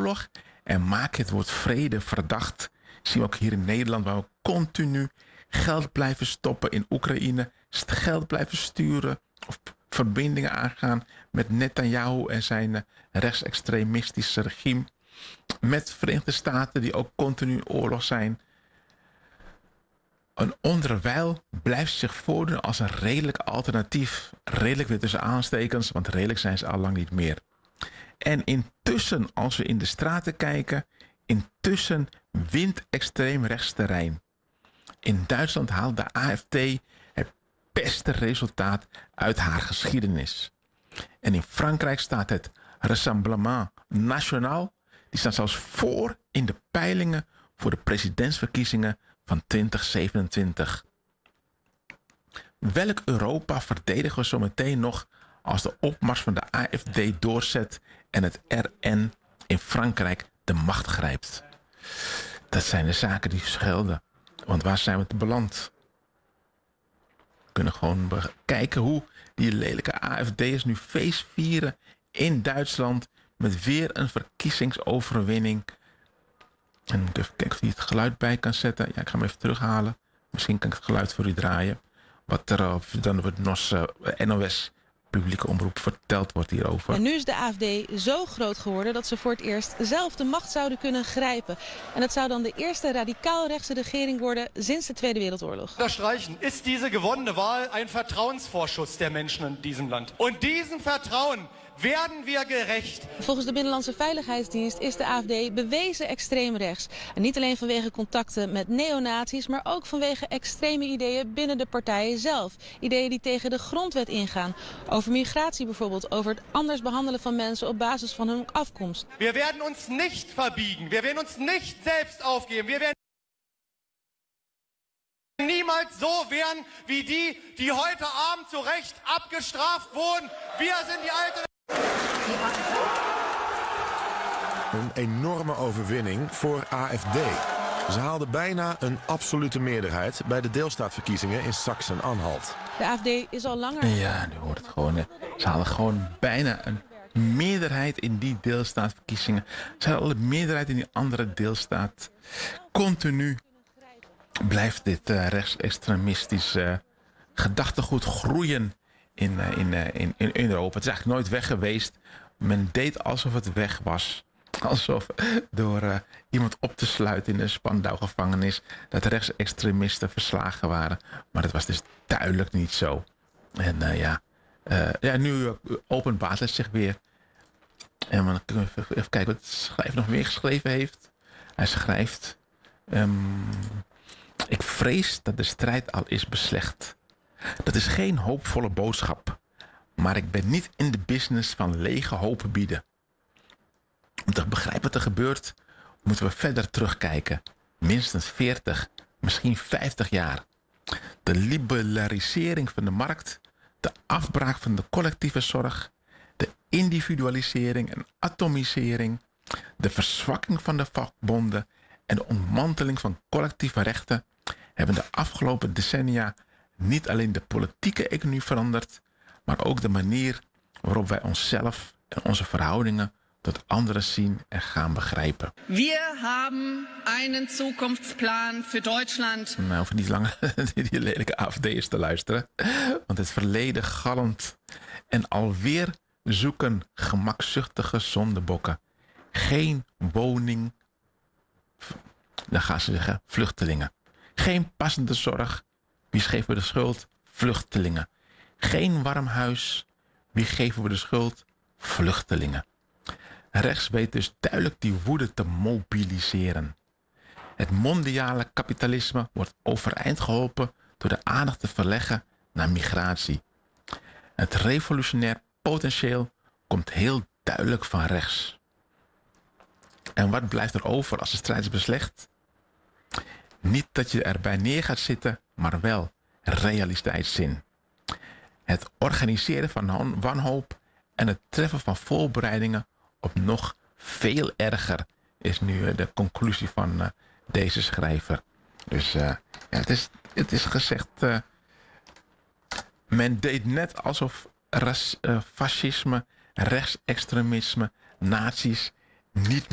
oorlog en maken het woord vrede verdacht. Zien we ook hier in Nederland, waar we continu geld blijven stoppen in Oekraïne, geld blijven sturen of verbindingen aangaan met Netanyahu en zijn rechtsextremistische regime. Met Verenigde Staten die ook continu in oorlog zijn. Een onderwijl blijft zich voordoen als een redelijk alternatief. Redelijk weer tussen aanstekens, want redelijk zijn ze al lang niet meer. En intussen, als we in de straten kijken, intussen wint extreem rechtsterrein. In Duitsland haalt de AfD het beste resultaat uit haar geschiedenis. En in Frankrijk staat het Rassemblement National, die staat zelfs voor in de peilingen voor de presidentsverkiezingen van 2027. Welk Europa verdedigen we zo meteen nog als de opmars van de AfD doorzet en het RN in Frankrijk de macht grijpt? Dat zijn de zaken die schelden. Want waar zijn we beland? We kunnen gewoon kijken hoe die lelijke AfD'ers nu feest vieren in Duitsland met weer een verkiezingsoverwinning. En ik even kijken of hij het geluid bij kan zetten. Ja, ik ga hem even terughalen. Misschien kan ik het geluid voor u draaien. Wat er dan wordt NOS publieke omroep verteld wordt hierover. En nu is de AfD zo groot geworden dat ze voor het eerst zelf de macht zouden kunnen grijpen. En dat zou dan de eerste radicaal-rechtse regering worden sinds de Tweede Wereldoorlog. Unterstreichen ist diese gewonnene Wahl ein Vertrauensvorschuss der Menschen in diesem Land. Und diesem Vertrauen werden wir gerecht. Volgens de Binnenlandse Veiligheidsdienst is de AfD bewezen extreemrechts. En niet alleen vanwege contacten met neonazies, maar ook vanwege extreme ideeën binnen de partijen zelf. Ideeën die tegen de grondwet ingaan. Over migratie bijvoorbeeld, over het anders behandelen van mensen op basis van hun afkomst. Wir werden uns nicht verbiegen, wir werden uns nicht selbst aufgeben, wir werden niemals so werden wie die heute Abend zu Recht abgestraft wurden. Wir sind die alte... Een enorme overwinning voor AfD. Ze haalden bijna een absolute meerderheid bij de deelstaatverkiezingen in Sachsen-Anhalt. De AfD is al langer... Ja, nu hoort het gewoon. Hè. Ze halen gewoon bijna een meerderheid in die deelstaatverkiezingen. Ze hadden al een meerderheid in die andere deelstaat. Continu blijft dit rechtsextremistisch gedachtegoed groeien in Europa. Het is eigenlijk nooit weg geweest. Men deed alsof het weg was. Alsof door iemand op te sluiten in een Spandau-gevangenis dat rechtsextremisten verslagen waren. Maar dat was dus duidelijk niet zo. En nu openbaart het zich weer. En dan kunnen we even kijken wat de schrijver nog meer geschreven heeft. Hij schrijft... ik vrees dat de strijd al is beslecht. Dat is geen hoopvolle boodschap. Maar ik ben niet in de business van lege hopen bieden. Om te begrijpen wat er gebeurt, moeten we verder terugkijken. Minstens 40, misschien 50 jaar. De liberalisering van de markt, de afbraak van de collectieve zorg, de individualisering en atomisering, de verzwakking van de vakbonden en de ontmanteling van collectieve rechten hebben de afgelopen decennia niet alleen de politieke economie veranderd, maar ook de manier waarop wij onszelf en onze verhoudingen tot anderen zien en gaan begrijpen. Wir haben einen Zukunftsplan für Deutschland. Nou, hoef niet langer die lelijke AfD'ers te luisteren. Want het verleden galmt. En alweer zoeken gemakzuchtige zondebokken. Geen woning. Dan gaan ze zeggen vluchtelingen. Geen passende zorg. Wie geven we de schuld? Vluchtelingen. Geen warm huis. Wie geven we de schuld? Vluchtelingen. Rechts weet dus duidelijk die woede te mobiliseren. Het mondiale kapitalisme wordt overeind geholpen door de aandacht te verleggen naar migratie. Het revolutionair potentieel komt heel duidelijk van rechts. En wat blijft er over als de strijd is beslecht? Niet dat je erbij neer gaat zitten, maar wel realiteitszin. Het organiseren van wanhoop en het treffen van voorbereidingen op nog veel erger is nu de conclusie van deze schrijver. Dus het is gezegd, men deed net alsof fascisme, rechtsextremisme, nazi's niet